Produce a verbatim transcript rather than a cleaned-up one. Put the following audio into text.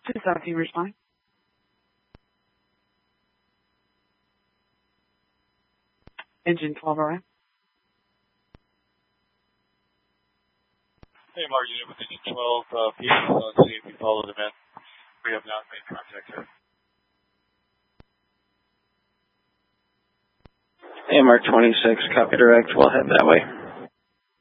two seventeen, responding. Engine twelve, all right. Hey, Mark, unit with engine twelve, uh, P M, uh, see if you follow the event. We have not made contact here. Hey, Mark twenty-six, copy direct, we'll head that way.